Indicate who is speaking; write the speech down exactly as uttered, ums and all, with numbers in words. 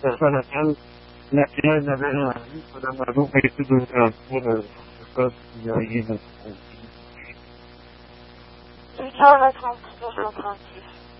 Speaker 1: personne à laquelle laquelle n'avait rien vu, Mme Nadeau a été de transport de ça, il n'y a rien à dire.
Speaker 2: C'est bien le trente-six, le trente-six.